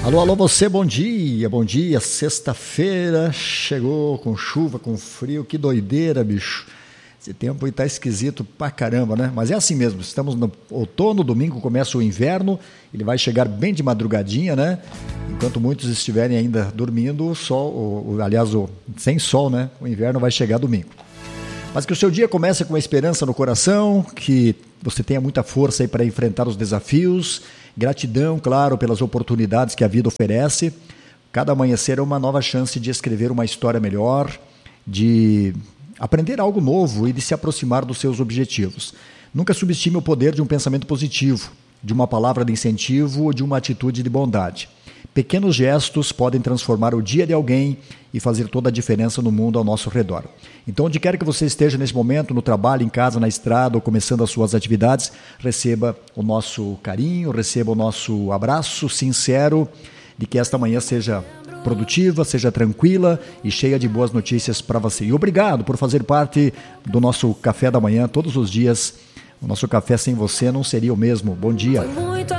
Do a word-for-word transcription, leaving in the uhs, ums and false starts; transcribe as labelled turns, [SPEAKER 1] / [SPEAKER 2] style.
[SPEAKER 1] Alô, alô, você, bom dia, bom dia, sexta-feira, chegou com chuva, com frio, que doideira, bicho. Esse tempo aí tá esquisito pra caramba, né? Mas é assim mesmo, estamos no outono, domingo começa o inverno, ele vai chegar bem de madrugadinha, né? Enquanto muitos estiverem ainda dormindo, o sol, o, o, aliás, o, sem sol, né? O inverno vai chegar domingo. Mas que o seu dia comece com uma esperança no coração, que você tenha muita força aí para enfrentar os desafios. Gratidão, claro, pelas oportunidades que a vida oferece. Cada amanhecer é uma nova chance de escrever uma história melhor, de aprender algo novo e de se aproximar dos seus objetivos. Nunca subestime o poder de um pensamento positivo, de uma palavra de incentivo ou de uma atitude de bondade. Pequenos gestos podem transformar o dia de alguém e fazer toda a diferença no mundo ao nosso redor. Então, onde quer que você esteja nesse momento, no trabalho, em casa, na estrada ou começando as suas atividades, receba o nosso carinho, receba o nosso abraço sincero de que esta manhã seja produtiva, seja tranquila e cheia de boas notícias para você. E obrigado por fazer parte do nosso café da manhã todos os dias. O nosso café sem você não seria o mesmo. Bom dia.